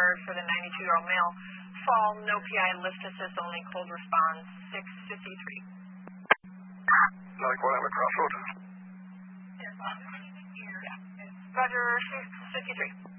required for the 92-year-old male. Fall, no PI, lift assist only, cold response, 653. Like what, I'm at Crossroad? Yeah. Roger, 653.